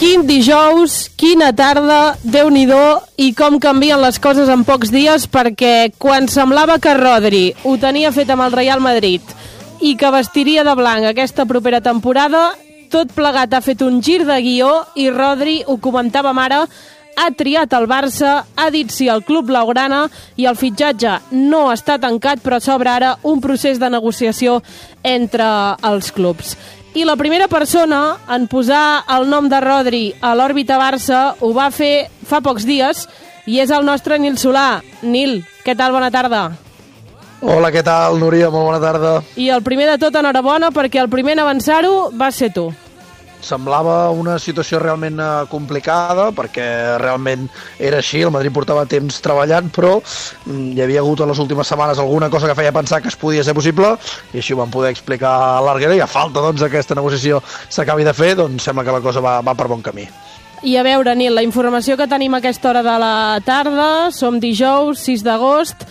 Quin dijous, quina tarda, Déu-n'hi-do, i com canvien les coses en pocs dies, perquè quan semblava que Rodri ho tenia fet amb el Real Madrid i que vestiria de blanc aquesta propera temporada, tot plegat ha fet un gir de guió i Rodri, ho comentàvem ara, ha triat el Barça, ha dit sí al club blaugrana i el fitxatge no està tancat, però s'obre ara un procés de negociació entre els clubs. I la primera persona en posar el nom de Rodri a l'òrbita Barça ho va fer fa pocs dies i és el nostre Nil Solà. Nil, què tal? Bona tarda. Hola, què tal, Núria? Molt bona tarda. I el primer de tot, enhorabona, perquè el primer en avançar-ho va ser tu. Semblava una situació realment complicada, perquè realment era així, el Madrid portava temps treballant, però hi havia hagut en les últimes setmanes alguna cosa que feia pensar que es podia ser possible, i així ho vam poder explicar a l'Arguera, i a falta doncs, que aquesta negociació s'acabi de fer, doncs sembla que la cosa va per bon camí. I a veure, Nil, la informació que tenim a aquesta hora de la tarda, som dijous, 6 d'agost,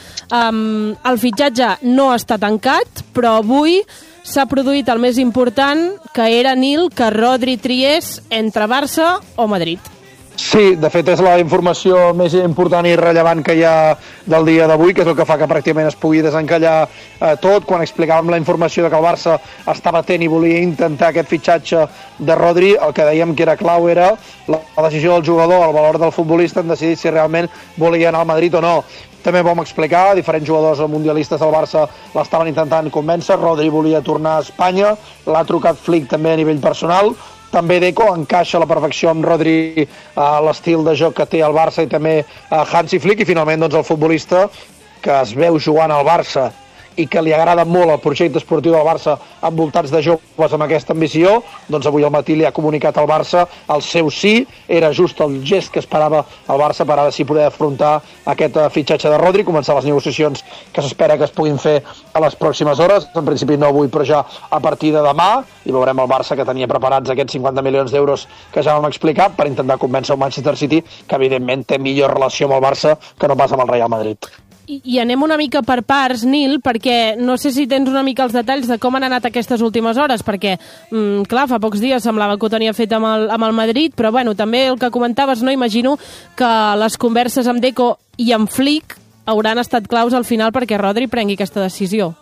el fitxatge no està tancat, però avui s'ha produït el més important, que era, Nil, que Rodri triés entre Barça o Madrid. Sí, de fet és la informació més important i rellevant que hi ha del dia d'avui, que és el que fa que pràcticament es pugui desencallar tot. Quan explicàvem la informació de que el Barça estava atent i volia intentar aquest fitxatge de Rodri, el que dèiem que era clau era la decisió del jugador, el valor del futbolista en decidir si realment volia anar al Madrid o no. També vam explicar, diferents jugadors mundialistes del Barça l'estaven intentant convèncer, Rodri volia tornar a Espanya, l'ha trucat Flick també a nivell personal, també Deco encaixa a la perfecció amb Rodri l'estil de joc que té el Barça i també Hansi Flick, i finalment doncs, el futbolista que es veu jugant al Barça i que li agrada molt el projecte esportiu del Barça envoltats de joves amb aquesta ambició, doncs avui al matí li ha comunicat al Barça el seu sí, era just el gest que esperava el Barça per ara sí poder afrontar aquest fitxatge de Rodri, començar les negociacions que s'espera que es puguin fer a les pròximes hores, en principi no avui però ja a partir de demà, i veurem el Barça que tenia preparats aquests 50 milions d'euros que ja vam explicar per intentar convèncer el Manchester City, que evidentment té millor relació amb el Barça que no pas amb el Real Madrid. I anem una mica per parts, Nil, perquè no sé si tens una mica els detalls de com han anat aquestes últimes hores, perquè, clar, fa pocs dies semblava que ho tenia fet amb el Madrid, però bueno, també el que comentaves, no? Imagino que les converses amb Deco i amb Flick hauran estat claus al final perquè Rodri prengui aquesta decisió.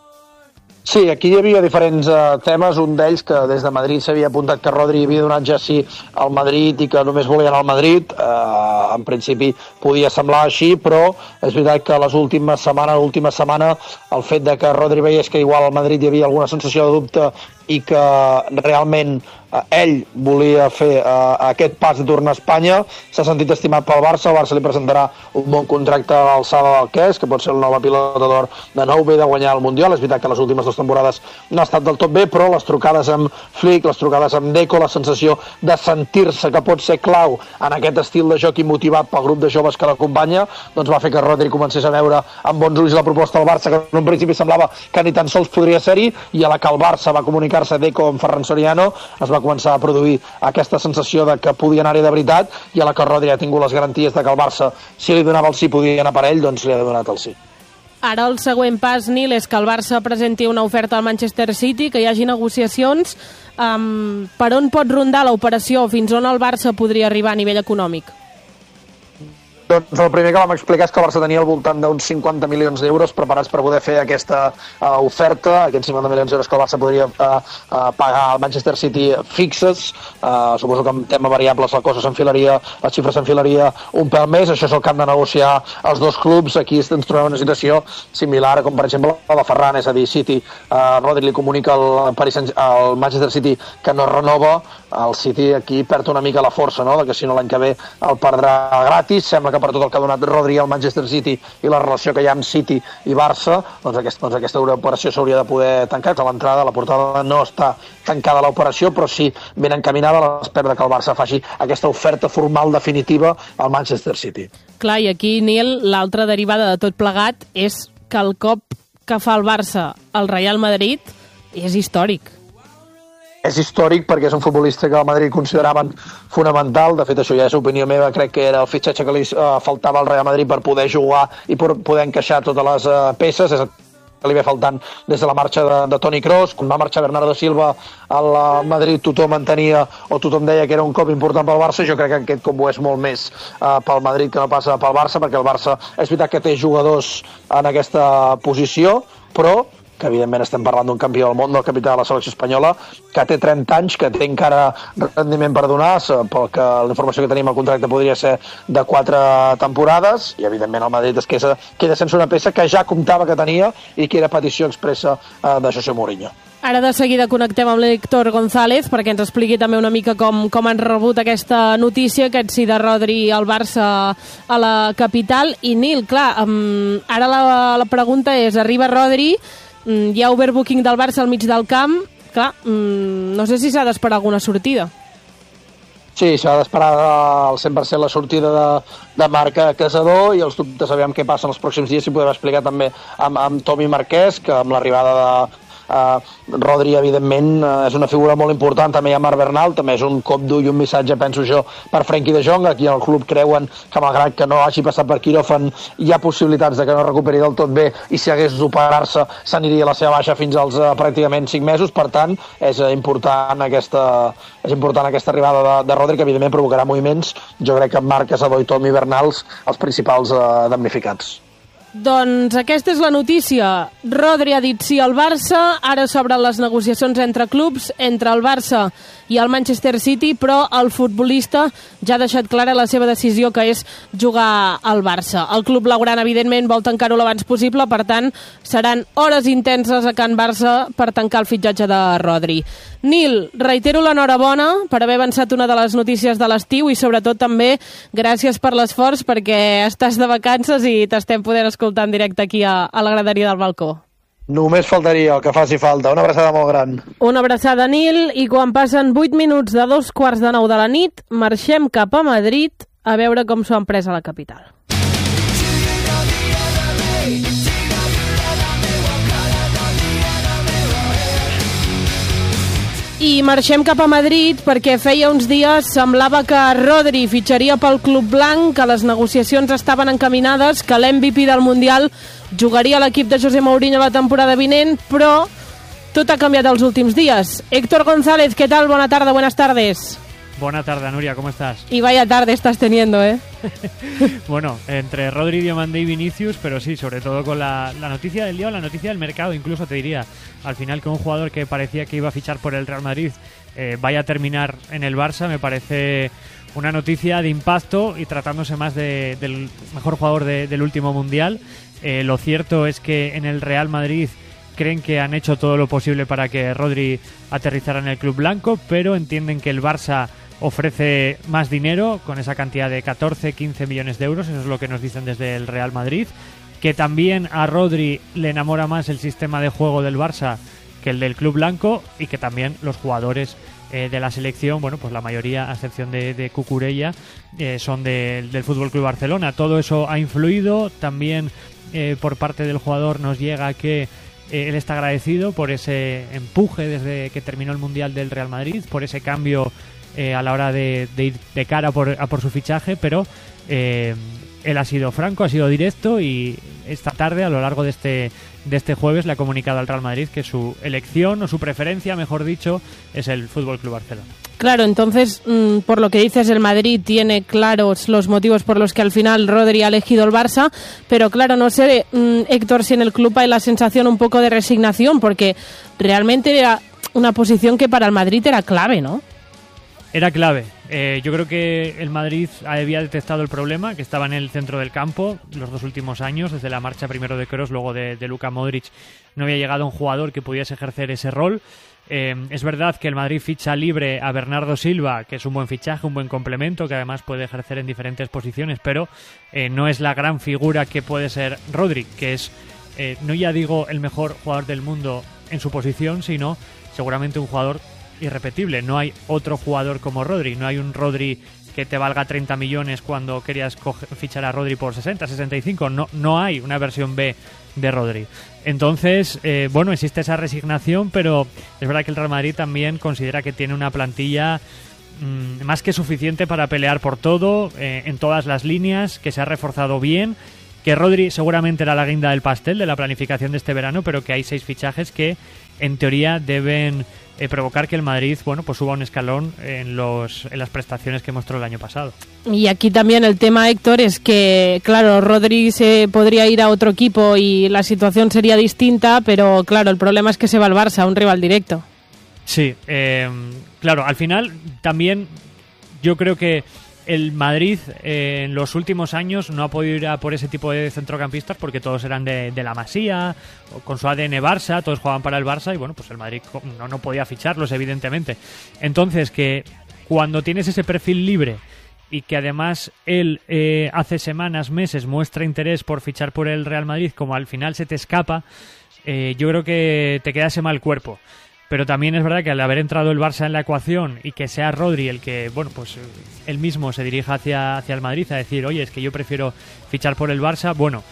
Sí, aquí hi havia diferents temes, un d'ells que des de Madrid s'havia apuntat que Rodri havia donat ja sí al Madrid i que només volia anar al Madrid, en principi podia semblar així, però és veritat que l'última setmana el fet de que Rodri veiés que igual al Madrid hi havia alguna sensació de dubte i que realment ell volia fer aquest pas de tornar a Espanya, s'ha sentit estimat pel Barça, el Barça li presentarà un bon contracte a l'alçada del que és, que pot ser el nou pilota d'or de nou, ve de guanyar el Mundial, és veritat que les últimes 2 temporades no ha estat del tot bé, però les trucades amb Flick, les trucades amb Deco, la sensació de sentir-se que pot ser clau en aquest estil de joc i motivat pel grup de joves que l'acompanya, doncs va fer que Rodri comencés a veure amb bons ulls la proposta del Barça, que en un principi semblava que ni tan sols podria ser-hi, i a la que el Barça va comunicar-se Deco amb Ferran Soriano, es va començar a produir aquesta sensació de que podia anar-hi de veritat, i a la que Rodri ha tingut les garanties de que el Barça, si li donava el sí, podia anar per ell, doncs li ha donat el sí. Ara el següent pas, Nil, és que el Barça presenti una oferta al Manchester City, que hi hagi negociacions. Per on pot rondar l'operació? Fins on el Barça podria arribar a nivell econòmic? Doncs el primer que vam explicar és que el Barça tenia al voltant d'uns 50 milions d'euros preparats per poder fer aquesta oferta, aquests 50 milions d'euros que el Barça podria pagar al Manchester City fixes. Suposo que en tema variables la cosa s'enfilaria, la xifra s'enfilaria un pèl més, això és el que han de negociar els dos clubs. Aquí ens trobem una situació similar com per exemple la de Ferran, és a dir, City, Rodri li comunica al Manchester City que no renova, el City aquí perd una mica la força, no?, de que si no l'any que ve el perdrà gratis. Sembla que per tot el que ha donat Rodri al Manchester City i la relació que hi ha amb City i Barça, doncs aquesta operació s'hauria de poder tancar, que l'entrada, la portada no està tancada l'operació, però sí ben encaminada a l'espera que el Barça faci aquesta oferta formal definitiva al Manchester City. Clar, i aquí, Nil, l'altra derivada de tot plegat és que el cop que fa el Barça al Real Madrid és històric. És històric perquè és un futbolista que el Madrid consideraven fonamental. De fet, això ja és opinió meva, crec que era el fitxatge que li faltava al Real Madrid per poder jugar i per poder encaixar totes les peces. És li ve faltant des de la marxa de Toni Kroos. Quan va marxar Bernardo Silva al Madrid tothom entenia o tothom deia que era un cop important pel Barça. Jo crec que aquest cop ho és molt més pel Madrid que no passa pel Barça, perquè el Barça és veritat que té jugadors en aquesta posició, però que evidentment estem parlant d'un campió del món, del capità de la selecció espanyola, que té 30 anys, que té encara rendiment per donar, perquè la informació que tenim al contracte podria ser de 4 temporades, i evidentment el Madrid queda sense una peça que ja comptava que tenia i que era petició expressa de José Mourinho. Ara de seguida connectem amb l'Héctor González perquè ens expliqui també una mica com han rebut aquesta notícia, aquest sí de Rodri al Barça a la capital. I Nil, clar, ara la pregunta és, arriba Rodri, hi ha overbooking del Barça al mig del camp, clar, no sé si s'ha d'esperar alguna sortida. Sí, s'ha d'esperar al 100% la sortida de Marc Casador i els dubtes, aviam què passa en els pròxims dies, si podem explicar també amb Tomi Marquès, que amb l'arribada de Rodri, evidentment, és una figura molt important. També hi ha Marc Bernal, també és un cop dur i un missatge, penso jo, per Frenkie de Jong. Aquí al club creuen que, malgrat que no hagi passat per quiròfan, hi ha possibilitats de que no recuperi del tot bé, i si hagués d'operar-se s'aniria a la seva baixa fins als pràcticament 5 mesos. Per tant, és important aquesta arribada de Rodri, que evidentment provocarà moviments. Jo crec que Marc Casador i Tomi Bernals els principals damnificats. Doncs aquesta és la notícia. Rodri ha dit sí al Barça, ara s'obren les negociacions entre clubs, entre el Barça i el Manchester City, però el futbolista ja ha deixat clara la seva decisió, que és jugar al Barça. El club blaugrana, evidentment, vol tancar-ho l'abans possible, per tant, seran hores intenses a Can Barça per tancar el fitxatge de Rodri. Nil, reitero l'enhorabona per haver avançat una de les notícies de l'estiu i sobretot també gràcies per l'esforç, perquè estàs de vacances i t'estem podent escoltar en directe aquí a la graderia del balcó. Només faltaria el que faci falta. Una abraçada molt gran. Una abraçada, Nil, i quan passen 8 minuts de 8:45 de la nit, marxem cap a Madrid a veure com s'ho han pres a la capital. I marxem cap a Madrid perquè feia uns dies semblava que Rodri fitxaria pel Club Blanc, que les negociacions estaven encaminades, que l'MVP del Mundial jugaria a l'equip de José Mourinho la temporada vinent, però tot ha canviat els últims dies. Héctor González, ¿qué tal? Buena tarde, buenas tardes. Buena tarde, Nuria, ¿cómo estás? Y vaya tarde estás teniendo, ¿eh? Bueno, entre Rodri, Diomande y Vinicius, pero sí, sobre todo con la noticia del día o la noticia del mercado, incluso te diría, al final que un jugador que parecía que iba a fichar por el Real Madrid vaya a terminar en el Barça, me parece una noticia de impacto y tratándose más del mejor jugador del último Mundial. Lo cierto es que en el Real Madrid creen que han hecho todo lo posible para que Rodri aterrizara en el club blanco, pero entienden que el Barça ofrece más dinero con esa cantidad de 14-15 millones de euros, eso es lo que nos dicen desde el Real Madrid, que también a Rodri le enamora más el sistema de juego del Barça que el del club blanco y que también los jugadores de la selección, bueno, pues la mayoría, a excepción de Cucurella, son del FC Barcelona. Todo eso ha influido, también por parte del jugador nos llega que él está agradecido por ese empuje desde que terminó el Mundial del Real Madrid, por ese cambio a la hora de ir de cara a por su fichaje, pero él ha sido franco, ha sido directo y esta tarde, a lo largo de este jueves, le ha comunicado al Real Madrid que su elección o su preferencia, mejor dicho, es el FC Barcelona. Claro, entonces, por lo que dices, el Madrid tiene claros los motivos por los que al final Rodri ha elegido el Barça, pero claro, no sé, Héctor, si en el club hay la sensación un poco de resignación, porque realmente era una posición que para el Madrid era clave, ¿no? Era clave. Yo creo que el Madrid había detectado el problema, que estaba en el centro del campo los 2 últimos años, desde la marcha primero de Kroos, luego de Luka Modric, no había llegado un jugador que pudiese ejercer ese rol. Es verdad que el Madrid ficha libre a Bernardo Silva, que es un buen fichaje, un buen complemento, que además puede ejercer en diferentes posiciones, pero no es la gran figura que puede ser Rodri, que es, no ya digo el mejor jugador del mundo en su posición, sino seguramente un jugador irrepetible. No hay otro jugador como Rodri, no hay un Rodri que te valga 30 millones cuando querías fichar a Rodri por 60, 65, no hay una versión B de Rodri. Entonces, bueno, existe esa resignación, pero es verdad que el Real Madrid también considera que tiene una plantilla más que suficiente para pelear por todo, en todas las líneas, que se ha reforzado bien que Rodri seguramente era la guinda del pastel de la planificación de este verano, pero que hay 6 fichajes que en teoría deben provocar que el Madrid, bueno, pues suba un escalón en las prestaciones que mostró el año pasado. Y aquí también el tema, Héctor, es que, claro, Rodri se podría ir a otro equipo y la situación sería distinta, pero claro, el problema es que se va al Barça, un rival directo. Sí, claro, al final también yo creo que el Madrid en los últimos años no ha podido ir a por ese tipo de centrocampistas porque todos eran de la Masía, o con su ADN Barça, todos jugaban para el Barça y bueno, pues el Madrid no podía ficharlos, evidentemente. Entonces, que cuando tienes ese perfil libre y que además él hace semanas, meses muestra interés por fichar por el Real Madrid, como al final se te escapa, yo creo que te queda ese mal cuerpo. Pero también es verdad que al haber entrado el Barça en la ecuación y que sea Rodri el que, bueno, pues él mismo se dirija hacia el Madrid a decir, oye, es que yo prefiero fichar por el Barça, bueno,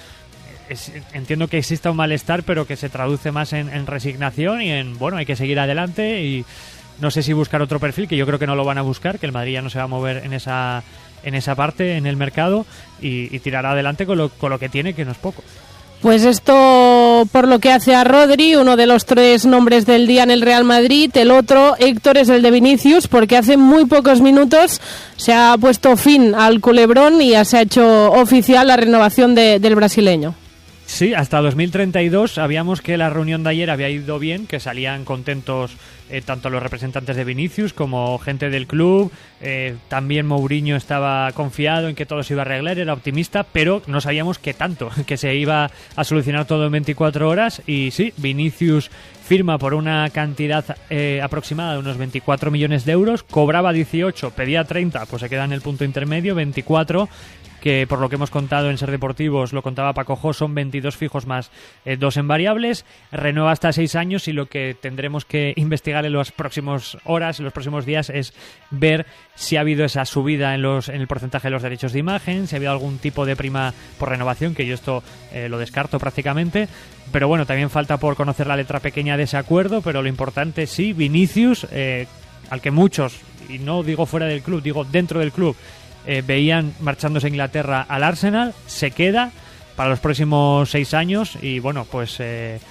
entiendo que exista un malestar, pero que se traduce más en resignación y en, bueno, hay que seguir adelante y no sé si buscar otro perfil, que yo creo que no lo van a buscar, que el Madrid ya no se va a mover en esa parte, en el mercado, y tirará adelante con lo que tiene, que no es poco. Pues esto por lo que hace a Rodri, uno de los 3 nombres del día en el Real Madrid. El otro, Héctor, es el de Vinicius, porque hace muy pocos minutos se ha puesto fin al culebrón y ya se ha hecho oficial la renovación del brasileño. Sí, hasta 2032 sabíamos que la reunión de ayer había ido bien, que salían contentos tanto los representantes de Vinicius como gente del club. También Mourinho estaba confiado en que todo se iba a arreglar, era optimista, pero no sabíamos qué tanto, que se iba a solucionar todo en 24 horas. Y sí, Vinicius firma por una cantidad aproximada de unos 24 millones de euros, cobraba 18, pedía 30, pues se queda en el punto intermedio, 24, que por lo que hemos contado en Ser Deportivos, lo contaba Paco Jo, son 22 fijos más 2 en variables, renueva hasta 6 años y lo que tendremos que investigar en las próximas horas, en los próximos días, es ver si ha habido esa subida en el porcentaje de los derechos de imagen, si ha habido algún tipo de prima por renovación, que yo esto lo descarto prácticamente, pero bueno, también falta por conocer la letra pequeña de ese acuerdo, pero lo importante sí, Vinicius, al que muchos, y no digo fuera del club, digo dentro del club, veían marchándose a Inglaterra al Arsenal, se queda para los próximos 6 años y bueno, pues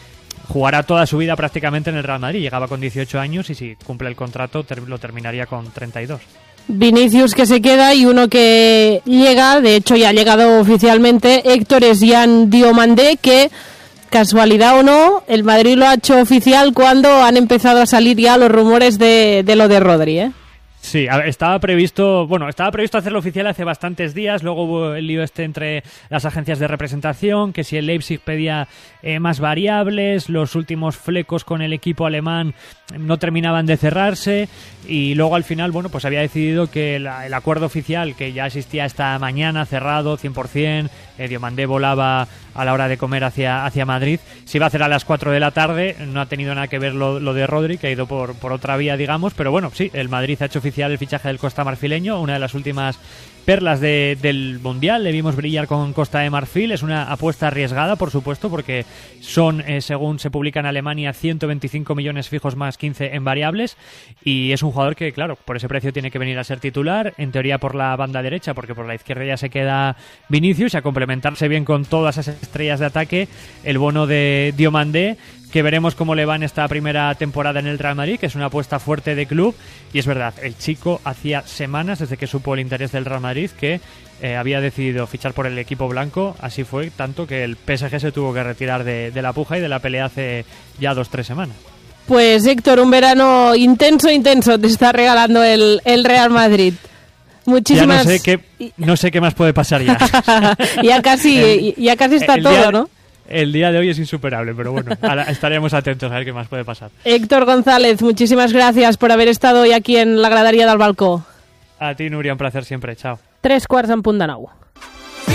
jugará toda su vida prácticamente en el Real Madrid. Llegaba con 18 años y si cumple el contrato lo terminaría con 32. Vinicius que se queda y uno que llega, de hecho ya ha llegado oficialmente, Héctor, es Jan Diomandé, que casualidad o no, el Madrid lo ha hecho oficial cuando han empezado a salir ya los rumores de lo de Rodri, ¿eh? Sí, estaba previsto hacerlo oficial hace bastantes días, luego hubo el lío entre las agencias de representación, que si el Leipzig pedía más variables, los últimos flecos con el equipo alemán no terminaban de cerrarse y luego al final, bueno, pues había decidido que el acuerdo oficial que ya existía esta mañana, cerrado, 100%, Diomandé volaba a la hora de comer hacia Madrid, se iba a hacer a las 4 de la tarde, no ha tenido nada que ver lo de Rodri, que ha ido por otra vía, digamos, pero bueno, sí, el Madrid ha hecho oficial el fichaje del Costa Marfileño, una de las últimas perlas del Mundial, le vimos brillar con Costa de Marfil, es una apuesta arriesgada, por supuesto, porque son, según se publica en Alemania, 125 millones fijos más 15 en variables, y es un jugador que, claro, por ese precio tiene que venir a ser titular, en teoría por la banda derecha, porque por la izquierda ya se queda Vinicius, y a complementarse bien con todas esas estrellas de ataque, el bono de Diomandé, que veremos cómo le va en esta primera temporada en el Real Madrid, que es una apuesta fuerte de club, y es verdad, el chico hacía semanas, desde que supo el interés del Real Madrid, que había decidido fichar por el equipo blanco, así fue tanto que el PSG se tuvo que retirar de la puja y de la pelea hace ya 2-3 semanas. Pues Héctor, un verano intenso te está regalando el Real Madrid. Muchísimas... Ya no sé qué más puede pasar ya. ya casi está todo, ¿no? El día de hoy es insuperable, pero bueno, estaremos atentos a ver qué más puede pasar. Héctor González, muchísimas gracias por haber estado hoy aquí en la graderia del balcó. A ti, Núria, un placer siempre. Chao. 3:15 en punt de 9.